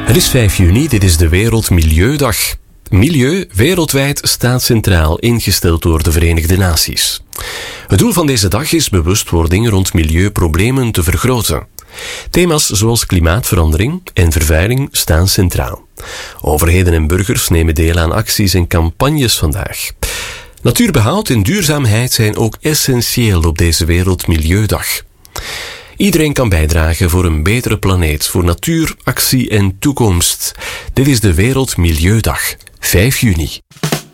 Het is 5 juni, dit is de Wereldmilieudag. Milieu wereldwijd staat centraal, ingesteld door de Verenigde Naties. Het doel van deze dag is bewustwording rond milieuproblemen te vergroten. Thema's zoals klimaatverandering en vervuiling staan centraal. Overheden en burgers nemen deel aan acties en campagnes vandaag. Natuurbehoud en duurzaamheid zijn ook essentieel op deze Wereldmilieudag. Iedereen kan bijdragen voor een betere planeet, voor natuur, actie en toekomst. Dit is de Wereldmilieudag, 5 juni.